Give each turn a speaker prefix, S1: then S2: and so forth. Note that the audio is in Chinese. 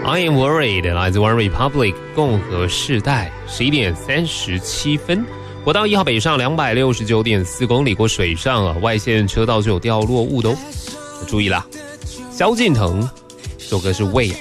S1: I am worried 来自 One Republic 共和世代11点37分。国道1号北上269.4公里过水上外线车道是有掉落物的注意啦。萧敬腾这首歌是为